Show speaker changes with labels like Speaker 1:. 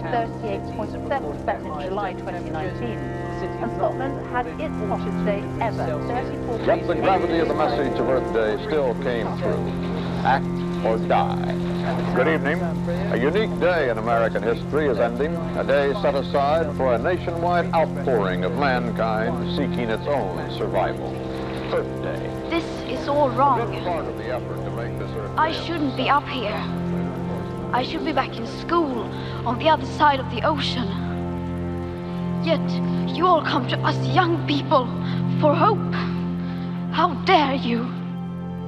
Speaker 1: 38.7% in July 2019. And Scotland had its hottest day ever, 34.
Speaker 2: Yet the gravity of the message of Earth Day still came through. Act or die. Good evening. A unique day in American history is ending, a day set aside for a nationwide outpouring of mankind seeking its own survival. Earth Day.
Speaker 3: This is all wrong.
Speaker 2: This part of the effort to make this Earth
Speaker 3: I
Speaker 2: Day
Speaker 3: shouldn't be up here. I should be back in school on the other side of the ocean. Yet you all come to us young people for hope. How dare you?